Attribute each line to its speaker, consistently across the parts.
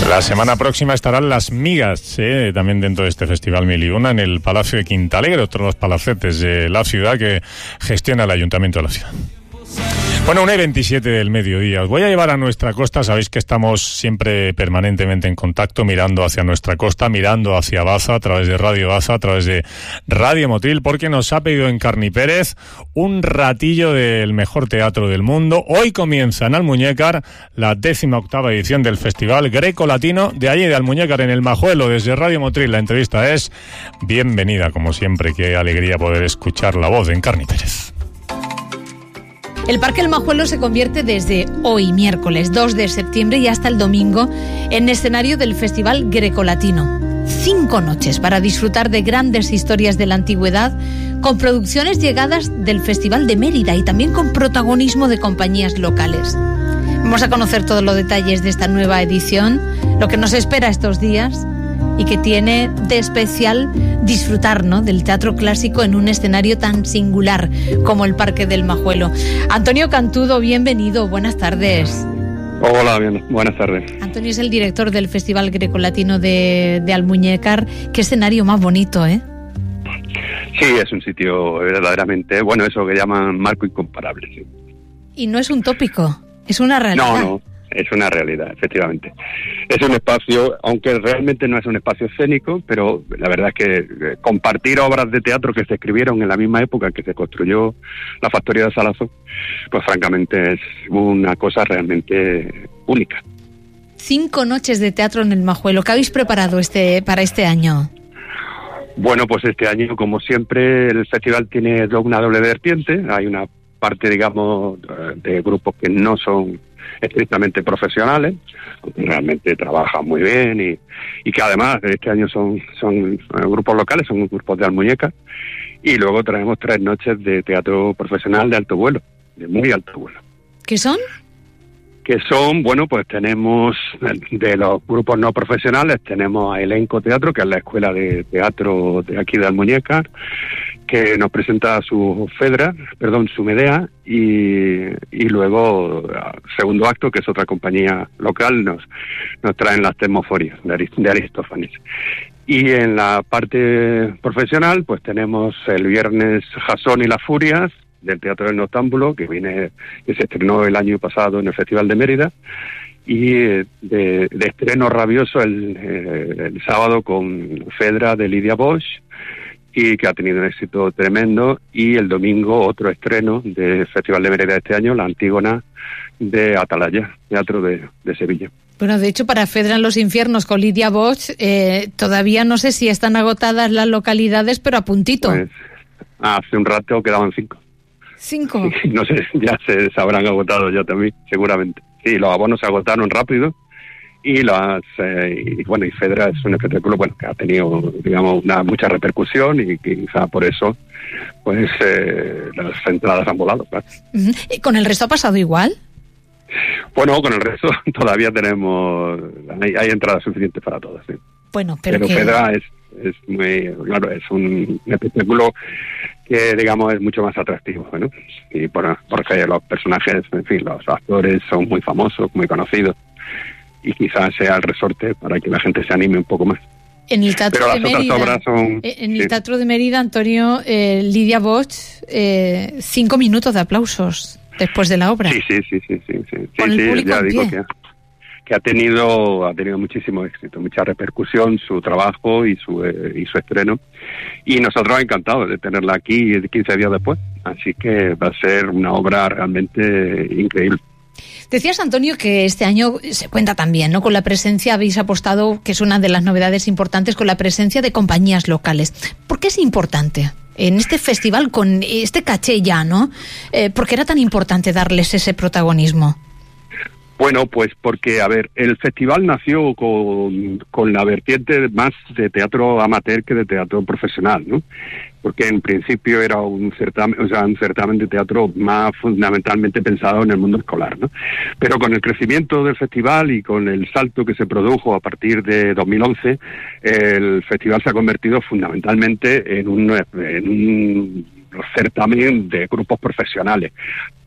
Speaker 1: La semana próxima estarán Las Migas, también dentro de este Festival Mil y Una, en el Palacio de Quintalegre, otro de los palacetes de la ciudad que gestiona el Ayuntamiento de la ciudad. Bueno, 1:27 del mediodía. Os voy a llevar a nuestra costa. Sabéis que estamos siempre permanentemente en contacto, mirando hacia nuestra costa, mirando hacia Baza, a través de Radio Baza, a través de Radio Motril, porque nos ha pedido Encarni Pérez un ratillo del mejor teatro del mundo. Hoy comienza en Almuñécar la 18ª edición del Festival Greco-Latino de allí de Almuñécar, en el Majuelo. Desde Radio Motril la entrevista es bienvenida, como siempre. Qué alegría poder escuchar la voz de Encarni Pérez.
Speaker 2: El Parque El Majuelo se convierte desde hoy, miércoles 2 de septiembre y hasta el domingo, en escenario del Festival Grecolatino. 5 noches para disfrutar de grandes historias de la antigüedad, con producciones llegadas del Festival de Mérida y también con protagonismo de compañías locales. Vamos a conocer todos los detalles de esta nueva edición, lo que nos espera estos días y que tiene de especial disfrutar, ¿no?, del teatro clásico en un escenario tan singular como el Parque del Majuelo. Antonio Cantudo, bienvenido, buenas tardes.
Speaker 3: Hola, bien, buenas tardes.
Speaker 2: Antonio es el director del Festival Grecolatino de Almuñécar. Qué escenario más bonito, ¿eh?
Speaker 3: Sí, es un sitio verdaderamente, bueno, eso que llaman marco incomparable, sí.
Speaker 2: Y no es un tópico, es una realidad.
Speaker 3: No, es una realidad, efectivamente. Es un espacio, aunque realmente no es un espacio escénico, pero la verdad es que compartir obras de teatro que se escribieron en la misma época en que se construyó la factoría de Salazo, pues francamente es una cosa realmente única.
Speaker 2: 5 noches de teatro en el Majuelo. ¿Qué habéis preparado para este año?
Speaker 3: Bueno, pues este año, como siempre, el festival tiene una doble vertiente. Hay una parte, digamos, de grupos que no son estrictamente profesionales, realmente trabajan muy bien y que además este año son grupos locales, son grupos de Almuñécar, y luego traemos 3 noches de teatro profesional de alto vuelo, de muy alto vuelo.
Speaker 2: ¿Qué son?
Speaker 3: Que son, bueno, pues tenemos de los grupos no profesionales, tenemos a Elenco Teatro, que es la escuela de teatro de aquí de Almuñécar, que nos presenta su Medea, y luego Segundo Acto, que es otra compañía local, nos traen las Termoforias de Aristófanes. Y en la parte profesional, pues tenemos el viernes Jasón y las Furias, del Teatro del Noctámbulo, que se estrenó el año pasado en el Festival de Mérida, y de estreno rabioso el sábado con Fedra de Lidia Bosch, y que ha tenido un éxito tremendo, y el domingo otro estreno del Festival de Mérida de este año, La Antígona de Atalaya, Teatro de Sevilla.
Speaker 2: Bueno, de hecho, para Fedra en los Infiernos con Lidia Bosch, todavía no sé si están agotadas las localidades, pero a puntito.
Speaker 3: Pues hace un rato quedaban 5.
Speaker 2: 5.
Speaker 3: No sé, ya se habrán agotado ya también, seguramente. Sí, los abonos se agotaron rápido, y Fedra es un espectáculo, bueno, que ha tenido, digamos, mucha repercusión, y quizá por eso pues las entradas han volado, claro.
Speaker 2: ¿Y con el resto ha pasado igual?
Speaker 3: Bueno, con el resto todavía hay entradas suficientes para todas, sí.
Speaker 2: Bueno, pero
Speaker 3: Fedra es muy, claro, es un espectáculo que, digamos, es mucho más atractivo, ¿no? Y porque los personajes, en fin, los actores son muy famosos, muy conocidos, y quizás sea el resorte para que la gente se anime un poco más.
Speaker 2: En el Teatro
Speaker 3: Pero
Speaker 2: de
Speaker 3: las
Speaker 2: Mérida,
Speaker 3: otras obras son...
Speaker 2: En el Teatro de Mérida, Antonio, Lidia Bosch, 5 minutos de aplausos después de la obra.
Speaker 3: Sí.
Speaker 2: Con el público
Speaker 3: ya
Speaker 2: en
Speaker 3: digo
Speaker 2: pie.
Speaker 3: que ha tenido muchísimo éxito, mucha repercusión su trabajo y su estreno, y nosotros encantados de tenerla aquí 15 días después, así que va a ser una obra realmente increíble.
Speaker 2: Decías, Antonio, que este año se cuenta también, ¿no?, con la presencia, habéis apostado, que es una de las novedades importantes, con la presencia de compañías locales. ¿Por qué es importante en este festival, con este caché ya, ¿no? ¿Por qué era tan importante darles ese protagonismo?
Speaker 3: Bueno, pues porque, a ver, el festival nació con la vertiente más de teatro amateur que de teatro profesional, ¿no? Porque en principio era un certamen de teatro más fundamentalmente pensado en el mundo escolar, ¿no? Pero con el crecimiento del festival y con el salto que se produjo a partir de 2011, el festival se ha convertido fundamentalmente en un certamen de grupos profesionales.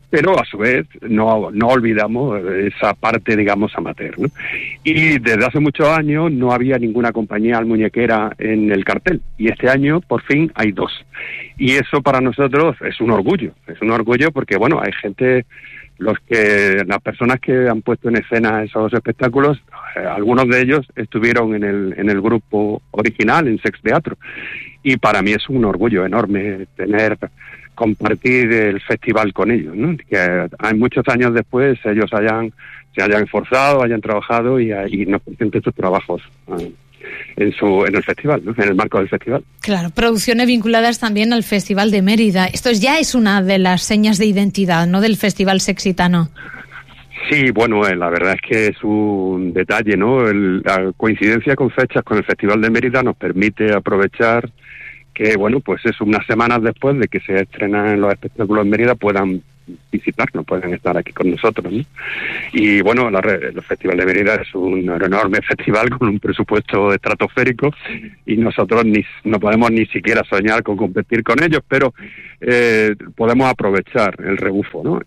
Speaker 3: pero a su vez no olvidamos esa parte, digamos, amateur, ¿no? Y desde hace muchos años no había ninguna compañía almuñequera en el cartel, y este año por fin hay 2. Y eso para nosotros es un orgullo porque, bueno, hay gente, las personas que han puesto en escena esos espectáculos, algunos de ellos estuvieron en el grupo original, en Sex Teatro, y para mí es un orgullo enorme compartir el festival con ellos, ¿no? Que hay muchos años después ellos se hayan esforzado, hayan trabajado y nos presenten sus trabajos en el festival, ¿no? En el marco del festival.
Speaker 2: Claro, producciones vinculadas también al Festival de Mérida. Esto ya es una de las señas de identidad, ¿no?, del Festival Sexitano.
Speaker 3: Sí, bueno, la verdad es que es un detalle, ¿no? La coincidencia con fechas con el Festival de Mérida nos permite aprovechar que, bueno, pues es unas semanas después de que se estrenan los espectáculos en Mérida, puedan visitarnos, pueden estar aquí con nosotros, ¿no? Y bueno, el Festival de Mérida es un enorme festival con un presupuesto estratosférico y nosotros no podemos ni siquiera soñar con competir con ellos, pero podemos aprovechar el rebufo, ¿no?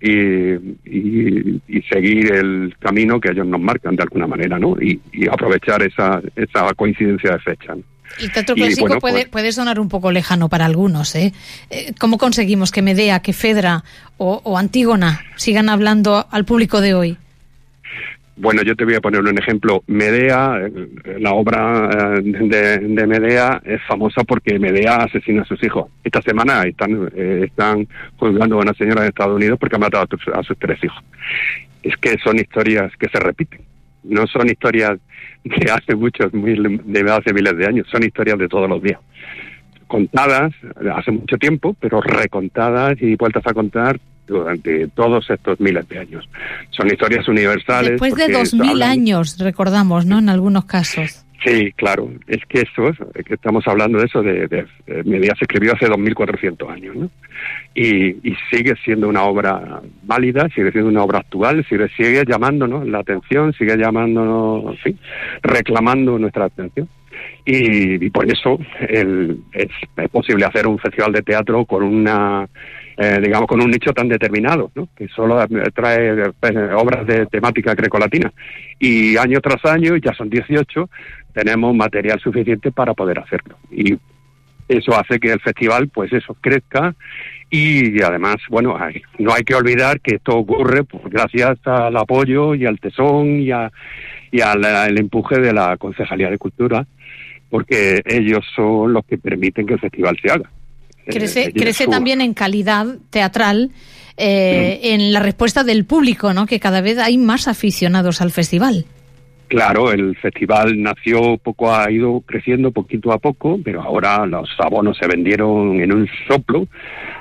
Speaker 3: Y seguir el camino que ellos nos marcan de alguna manera, ¿no? Y aprovechar esa coincidencia de fecha, ¿no?
Speaker 2: El teatro clásico puede sonar un poco lejano para algunos, ¿eh? ¿Cómo conseguimos que Medea, que Fedra o Antígona sigan hablando al público de hoy?
Speaker 3: Bueno, yo te voy a poner un ejemplo. Medea, la obra de Medea es famosa porque Medea asesina a sus hijos. Esta semana están juzgando a una señora de Estados Unidos porque ha matado a sus 3 hijos. Es que son historias que se repiten. No son historias de hace hace miles de años, son historias de todos los días. Contadas hace mucho tiempo, pero recontadas y vueltas a contar durante todos estos miles de años. Son historias universales.
Speaker 2: Después de 2000 años, recordamos, ¿no?, en algunos casos.
Speaker 3: Sí, claro. Es que que estamos hablando de eso, de Medea se escribió hace 2400 años, ¿no? Y sigue siendo una obra válida, sigue siendo una obra actual, sigue llamándonos la atención, sigue llamándonos, en fin, reclamando nuestra atención. Y por eso es posible hacer un festival de teatro con con un nicho tan determinado, ¿no?, que solo trae obras de temática grecolatina. Y año tras año, ya son 18, tenemos material suficiente para poder hacerlo. Y eso hace que el festival, pues eso, crezca. Y además, bueno, no hay que olvidar que esto ocurre pues, gracias al apoyo y al tesón y al empuje de la Concejalía de Cultura, porque ellos son los que permiten que el festival se haga.
Speaker 2: Crece también en calidad teatral, en la respuesta del público, ¿no?, que cada vez hay más aficionados al festival.
Speaker 3: Claro, el festival ha ido creciendo poquito a poco, pero ahora los abonos se vendieron en un soplo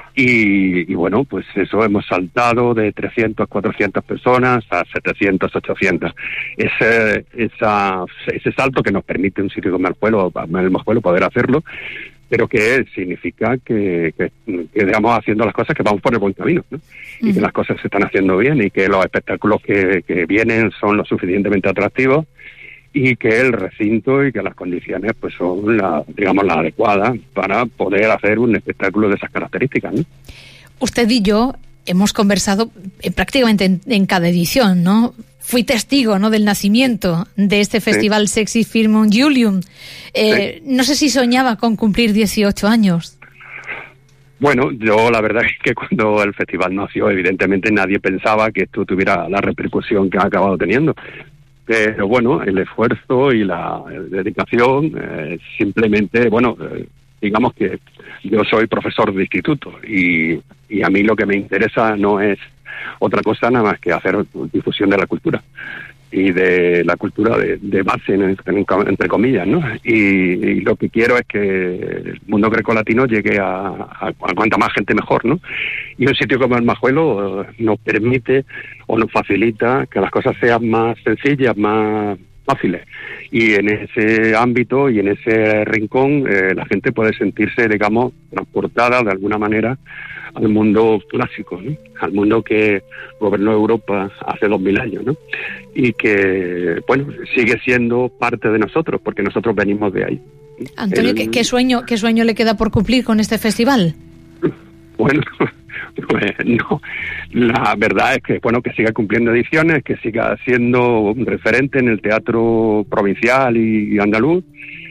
Speaker 3: y bueno, pues eso, hemos saltado de 300, 400 personas a 700, 800. Ese salto que nos permite un sitio como el Mojuelo poder hacerlo, pero que significa que digamos, haciendo las cosas, que vamos por el buen camino, ¿no? Y que las cosas se están haciendo bien y que los espectáculos que vienen son lo suficientemente atractivos y que el recinto y que las condiciones pues son las adecuadas para poder hacer un espectáculo de esas características, ¿no?
Speaker 2: Usted y yo hemos conversado prácticamente en cada edición, ¿no? Fui testigo, ¿no?, del nacimiento de este festival Sexy Firmum Julium. No sé si soñaba con cumplir 18 años.
Speaker 3: Bueno, yo la verdad es que cuando el festival nació, evidentemente nadie pensaba que esto tuviera la repercusión que ha acabado teniendo. Pero bueno, el esfuerzo y la dedicación, simplemente, digamos que yo soy profesor de instituto y a mí lo que me interesa no es otra cosa nada más que hacer difusión de la cultura y de la cultura de base, entre comillas, ¿no? Y lo que quiero es que el mundo grecolatino llegue a cuanta más gente mejor, ¿no? Y un sitio como el Mojuelo nos permite o nos facilita que las cosas sean más sencillas, más fáciles. Y en ese ámbito y en ese rincón la gente puede sentirse, digamos, transportada de alguna manera al mundo clásico, ¿no? Al mundo que gobernó Europa hace 2000 años, ¿no? Y que, bueno, sigue siendo parte de nosotros, porque nosotros venimos de ahí.
Speaker 2: Antonio, ¿qué sueño le queda por cumplir con este festival?
Speaker 3: Bueno, pues no. La verdad es que, bueno, que siga cumpliendo ediciones, que siga siendo un referente en el teatro provincial y andaluz,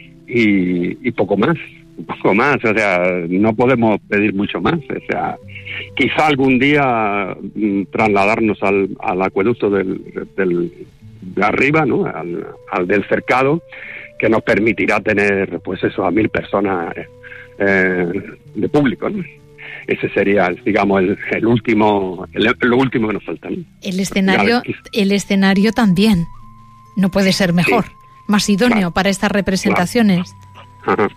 Speaker 3: y poco más. O sea, no podemos pedir mucho más. O sea, quizá algún día trasladarnos al acueducto de arriba, ¿no? Al del cercado, que nos permitirá tener, pues eso, a 1.000 personas de público, ¿no? Ese sería, digamos, lo último que nos falta, ¿no?
Speaker 2: El escenario también no puede ser mejor, sí, más idóneo, claro, para estas representaciones.
Speaker 3: Claro.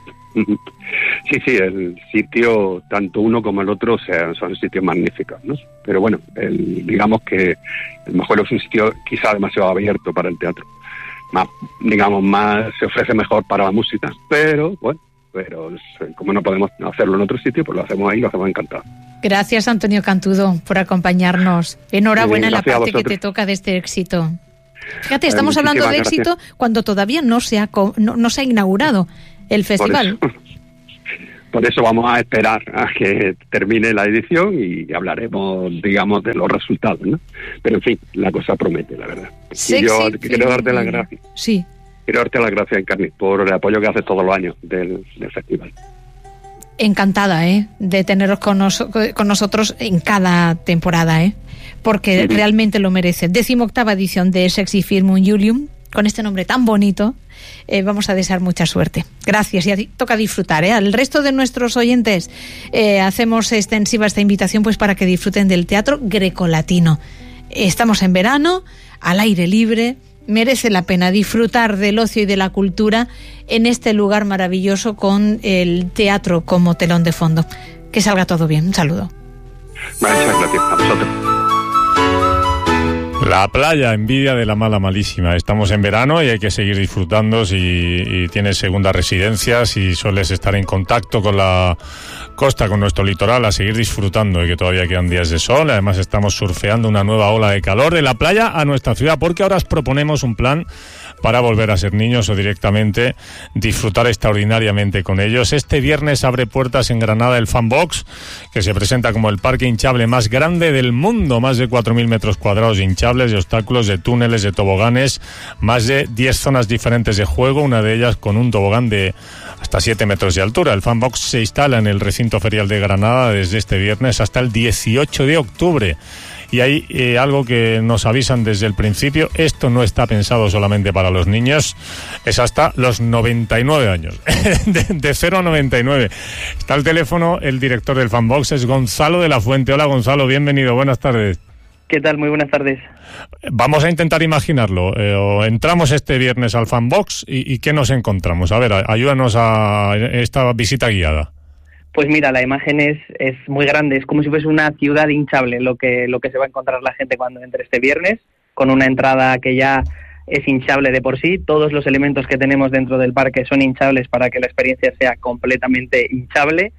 Speaker 3: Sí, el sitio, tanto uno como el otro, son sitios magníficos, ¿no? Pero bueno, digamos que el Majuelo es un sitio quizá demasiado abierto para el teatro. Más se ofrece mejor para la música, pero bueno, como no podemos hacerlo en otro sitio, pues lo hacemos ahí, lo hacemos encantado.
Speaker 2: Gracias, Antonio Cantudo, por acompañarnos. Enhorabuena en la parte que te toca de este éxito. Fíjate, estamos hablando de éxito cuando todavía no se ha inaugurado el festival.
Speaker 3: Por eso vamos a esperar a que termine la edición y hablaremos, digamos, de los resultados, ¿no? Pero en fin, la cosa promete, la verdad. Y yo quiero darte las gracias.
Speaker 2: Sí.
Speaker 3: Quiero darte las gracias, Encarni, por el apoyo que haces todos los años del festival.
Speaker 2: Encantada, de teneros con nosotros en cada temporada, porque realmente lo merece. 18ª edición de Sexy Firmum Julium, con este nombre tan bonito. Vamos a desear mucha suerte. Gracias, y a ti toca disfrutar. Al resto de nuestros oyentes hacemos extensiva esta invitación, pues para que disfruten del teatro grecolatino. Estamos en verano, al aire libre. Merece la pena disfrutar del ocio y de la cultura en este lugar maravilloso, con el teatro como telón de fondo. Que salga todo bien. Un saludo.
Speaker 3: Muchas gracias a vosotros.
Speaker 1: La playa, envidia de la mala malísima. Estamos en verano y hay que seguir disfrutando. Si tienes segunda residencia, si sueles estar en contacto con la costa, con nuestro litoral, a seguir disfrutando, y que todavía quedan días de sol. Además, estamos surfeando una nueva ola de calor de la playa a nuestra ciudad, porque ahora os proponemos un plan para volver a ser niños o directamente disfrutar extraordinariamente con ellos. Este viernes abre puertas en Granada el Fan Box, que se presenta como el parque hinchable más grande del mundo. Más de 4.000 metros cuadrados de hinchables, de obstáculos, de túneles, de toboganes, más de 10 zonas diferentes de juego, una de ellas con un tobogán de hasta 7 metros de altura. El Fan Box se instala en el recinto ferial de Granada desde este viernes hasta el 18 de octubre. Y hay algo que nos avisan desde el principio: esto no está pensado solamente para los niños, es hasta los 99 años, de 0 a 99. Está al teléfono el director del Fan Box, es Gonzalo de la Fuente. Hola, Gonzalo, bienvenido, buenas tardes.
Speaker 4: ¿Qué tal? Muy buenas tardes.
Speaker 1: Vamos a intentar imaginarlo. Entramos este viernes al Fan Box y ¿qué nos encontramos? A ver, ayúdanos a esta visita guiada.
Speaker 4: Pues mira, la imagen es muy grande, es como si fuese una ciudad hinchable lo que se va a encontrar la gente cuando entre este viernes, con una entrada que ya es hinchable de por sí. Todos los elementos que tenemos dentro del parque son hinchables para que la experiencia sea completamente hinchable,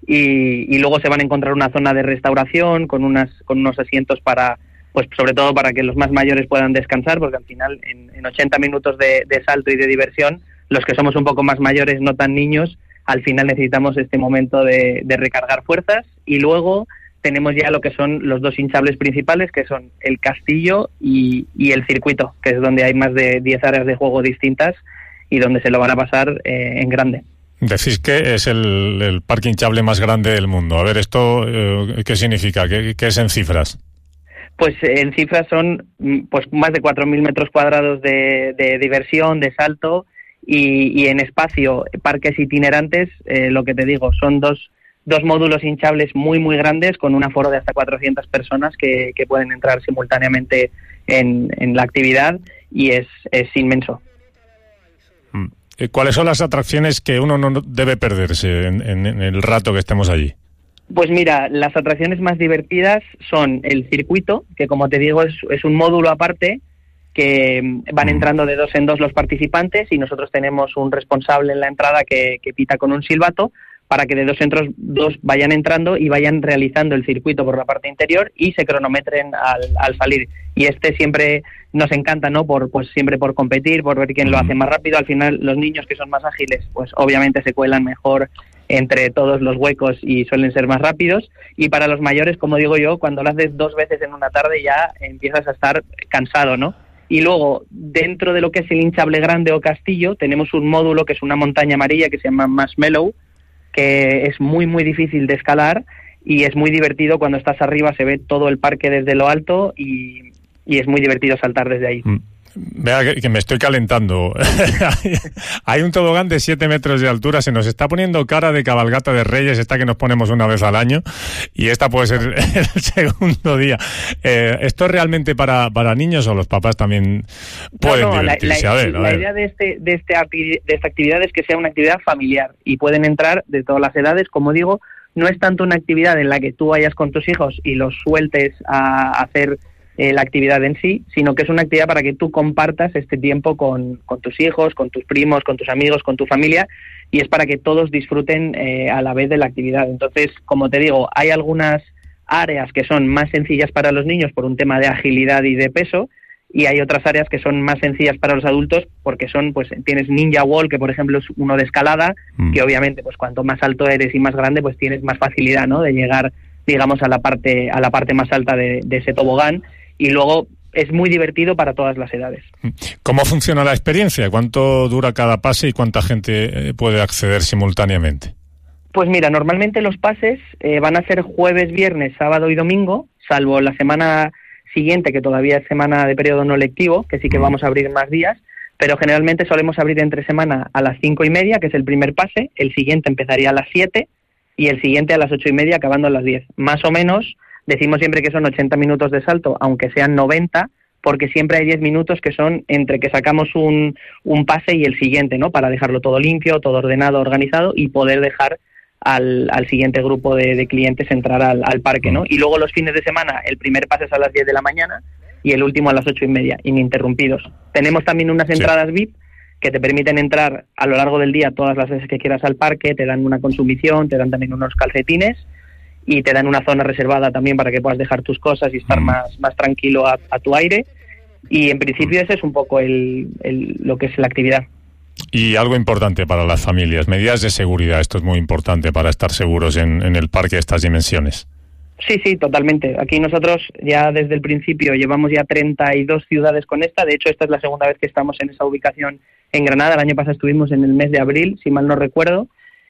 Speaker 4: y luego se van a encontrar una zona de restauración con unos asientos para, pues sobre todo para que los más mayores puedan descansar, porque al final en 80 minutos de salto y de diversión, los que somos un poco más mayores, no tan niños, al final necesitamos este momento de recargar fuerzas. Y luego tenemos ya lo que son los dos hinchables principales, que son el castillo y el circuito, que es donde hay más de 10 áreas de juego distintas y donde se lo van a pasar en grande.
Speaker 1: Decís que es el parque hinchable más grande del mundo. A ver, ¿esto qué significa? ¿Qué es en cifras?
Speaker 4: Pues en cifras son pues más de 4.000 metros cuadrados de diversión, de salto. Y en espacio, parques itinerantes, lo que te digo, son dos módulos hinchables muy, muy grandes, con un aforo de hasta 400 personas que pueden entrar simultáneamente en la actividad, y es inmenso.
Speaker 1: ¿Cuáles son las atracciones que uno no debe perderse en el rato que estemos allí?
Speaker 4: Pues mira, las atracciones más divertidas son el circuito, que como te digo es un módulo aparte, que van entrando de 2 en 2 los participantes, y nosotros tenemos un responsable en la entrada que pita con un silbato para que de 2 en 2 vayan entrando y vayan realizando el circuito por la parte interior y se cronometren al salir. Y siempre nos encanta, ¿no? Siempre por competir, por ver quién lo hace más rápido. Al final los niños, que son más ágiles, pues obviamente se cuelan mejor entre todos los huecos y suelen ser más rápidos. Y para los mayores, como digo yo, cuando lo haces 2 veces en una tarde ya empiezas a estar cansado, ¿no? Y luego, dentro de lo que es el hinchable grande o castillo, tenemos un módulo que es una montaña amarilla que se llama Marshmallow, que es muy, muy difícil de escalar y es muy divertido. Cuando estás arriba se ve todo el parque desde lo alto y es muy divertido saltar desde ahí.
Speaker 1: Vea que me estoy calentando. Hay un tobogán de 7 metros de altura, se nos está poniendo cara de cabalgata de Reyes, esta que nos ponemos una vez al año, y esta puede ser el segundo día. ¿Esto es realmente para niños o los papás también pueden divertirse?
Speaker 4: La idea de esta actividad es que sea una actividad familiar y pueden entrar de todas las edades. Como digo, no es tanto una actividad en la que tú vayas con tus hijos y los sueltes a hacer la actividad en sí, sino que es una actividad para que tú compartas este tiempo con tus hijos, con tus primos, con tus amigos, con tu familia, y es para que todos disfruten a la vez de la actividad. Entonces, como te digo, hay algunas áreas que son más sencillas para los niños por un tema de agilidad y de peso, y hay otras áreas que son más sencillas para los adultos porque son, pues tienes Ninja Wall, que por ejemplo es uno de escalada, que obviamente pues cuanto más alto eres y más grande, pues tienes más facilidad, ¿no?, de llegar, digamos, a la parte más alta de ese tobogán. Y luego es muy divertido para todas las edades.
Speaker 1: ¿Cómo funciona la experiencia? ¿Cuánto dura cada pase y cuánta gente puede acceder simultáneamente?
Speaker 4: Pues mira, normalmente los pases van a ser jueves, viernes, sábado y domingo, salvo la semana siguiente, que todavía es semana de periodo no lectivo, que sí que vamos a abrir más días, pero generalmente solemos abrir entre semana a las 5:30, que es el primer pase, el siguiente empezaría a las 7 y el siguiente a las 8:30, acabando a las 10. Más o menos. Decimos siempre que son 80 minutos de salto, aunque sean 90, porque siempre hay 10 minutos que son entre que sacamos un pase y el siguiente, ¿no?, para dejarlo todo limpio, todo ordenado, organizado y poder dejar al siguiente grupo de clientes entrar al parque, ¿no? Y luego los fines de semana, el primer pase es a las 10 de la mañana y el último a las 8:30, ininterrumpidos. Tenemos también unas entradas VIP que te permiten entrar a lo largo del día todas las veces que quieras al parque, te dan una consumición, te dan también unos calcetines y te dan una zona reservada también para que puedas dejar tus cosas y estar más tranquilo a tu aire. Y en principio ese es un poco lo que es la actividad.
Speaker 1: Y algo importante para las familias, medidas de seguridad. Esto es muy importante para estar seguros en el parque de estas dimensiones.
Speaker 4: Sí, totalmente. Aquí nosotros ya desde el principio llevamos ya 32 ciudades con esta. De hecho, esta es la segunda vez que estamos en esa ubicación en Granada. El año pasado estuvimos en el mes de abril, si mal no recuerdo.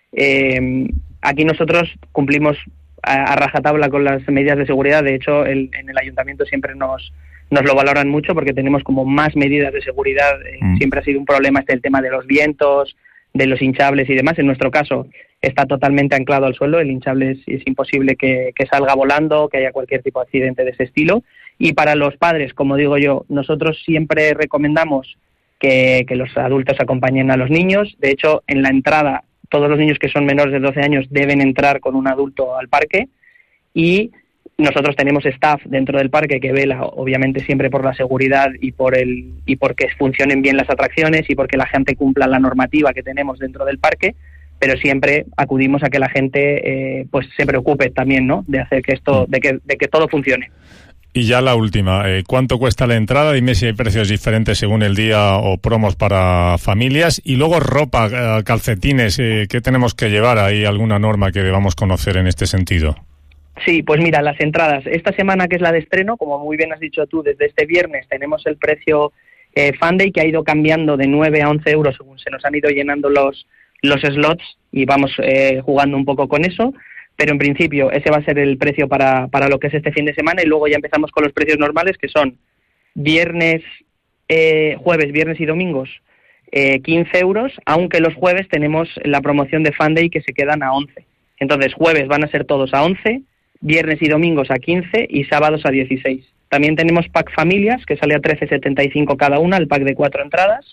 Speaker 4: Aquí nosotros cumplimos a rajatabla con las medidas de seguridad. De hecho, en el ayuntamiento siempre nos lo valoran mucho porque tenemos como más medidas de seguridad. Siempre ha sido un problema el tema de los vientos, de los hinchables y demás. En nuestro caso está totalmente anclado al suelo. El hinchable es imposible que salga volando, que haya cualquier tipo de accidente de ese estilo. Y para los padres, como digo yo, nosotros siempre recomendamos que los adultos acompañen a los niños. De hecho, en la entrada, todos los niños que son menores de 12 años deben entrar con un adulto al parque, y nosotros tenemos staff dentro del parque que vela obviamente siempre por la seguridad y porque funcionen bien las atracciones y porque la gente cumpla la normativa que tenemos dentro del parque, pero siempre acudimos a que la gente pues se preocupe también, ¿no?, de hacer que esto, de que todo funcione.
Speaker 1: Y ya la última, ¿cuánto cuesta la entrada? Dime si hay precios diferentes según el día o promos para familias. Y luego ropa, calcetines, ¿qué tenemos que llevar? ¿Hay alguna norma que debamos conocer en este sentido?
Speaker 4: Sí, pues mira, las entradas. Esta semana, que es la de estreno, como muy bien has dicho tú, desde este viernes tenemos el precio Fan Day, que ha ido cambiando de 9 a 11 euros según se nos han ido llenando los slots y vamos jugando un poco con eso. Pero en principio ese va a ser el precio para lo que es este fin de semana, y luego ya empezamos con los precios normales, que son jueves, viernes y domingos 15 euros, aunque los jueves tenemos la promoción de Fan Day que se quedan a 11. Entonces jueves van a ser todos a 11, viernes y domingos a 15 y sábados a 16. También tenemos pack familias, que sale a 13,75 cada una, el pack de 4 entradas,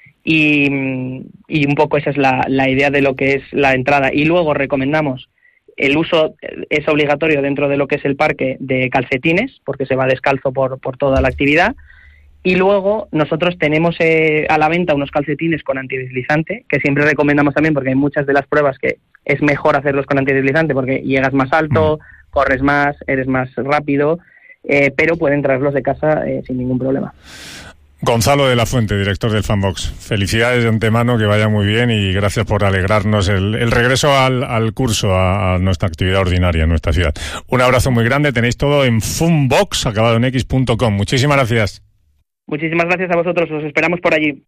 Speaker 4: y un poco esa es la idea de lo que es la entrada. Y luego recomendamos el uso, es obligatorio dentro de lo que es el parque, de calcetines, porque se va descalzo por toda la actividad. Y luego nosotros tenemos a la venta unos calcetines con antideslizante, que siempre recomendamos también porque hay muchas de las pruebas que es mejor hacerlos con antideslizante porque llegas más alto, corres más, eres más rápido, pero pueden traerlos de casa sin ningún problema.
Speaker 1: Gonzalo de la Fuente, director del Fanbox. Felicidades de antemano, que vaya muy bien y gracias por alegrarnos el regreso al curso, a nuestra actividad ordinaria en nuestra ciudad. Un abrazo muy grande, tenéis todo en Funbox, acabado en x.com. Muchísimas gracias.
Speaker 4: Muchísimas gracias a vosotros, os esperamos por allí.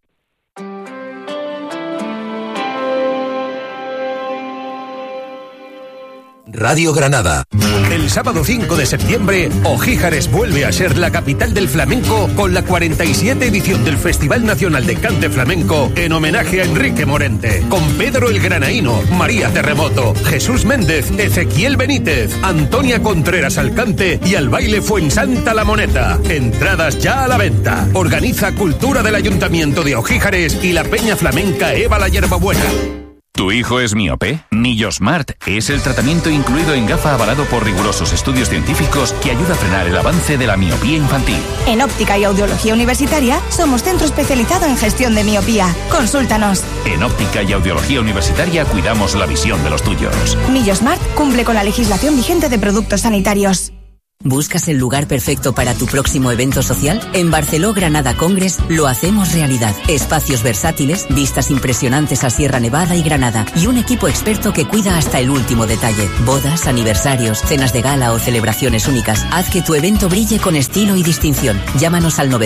Speaker 5: Radio Granada. El sábado 5 de septiembre, Ojíjares vuelve a ser la capital del flamenco con la 47 edición del Festival Nacional de Cante Flamenco en homenaje a Enrique Morente, con Pedro el Granaíno, María Terremoto, Jesús Méndez, Ezequiel Benítez, Antonia Contreras al cante y al baile Fuensanta La Moneta. Entradas ya a la venta. Organiza Cultura del Ayuntamiento de Ojíjares y la Peña Flamenca Eva la Yerbabuena.
Speaker 6: ¿Tu hijo es miope? Millosmart es el tratamiento incluido en gafa avalado por rigurosos estudios científicos que ayuda a frenar el avance de la miopía infantil.
Speaker 7: En Óptica y Audiología Universitaria somos centro especializado en gestión de miopía. Consúltanos.
Speaker 6: En Óptica y Audiología Universitaria cuidamos la visión de los tuyos.
Speaker 7: Millosmart cumple con la legislación vigente de productos sanitarios.
Speaker 8: ¿Buscas el lugar perfecto para tu próximo evento social? En Barceló Granada Congress lo hacemos realidad. Espacios versátiles, vistas impresionantes a Sierra Nevada y Granada y un equipo experto que cuida hasta el último detalle. Bodas, aniversarios, cenas de gala o celebraciones únicas. Haz que tu evento brille con estilo y distinción. Llámanos al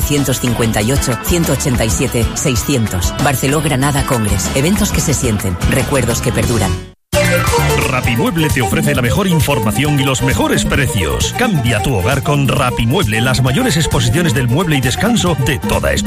Speaker 8: 958-187-600. Barceló Granada Congress. Eventos que se sienten, recuerdos que perduran.
Speaker 9: Rapimueble te ofrece la mejor información y los mejores precios. Cambia tu hogar con Rapimueble, las mayores exposiciones del mueble y descanso de toda España.